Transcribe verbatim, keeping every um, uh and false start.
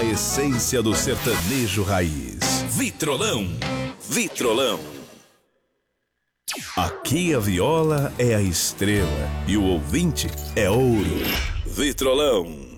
a essência do sertanejo raiz. Vitrolão, Vitrolão. Aqui a viola é a estrela e o ouvinte é ouro. Vitrolão.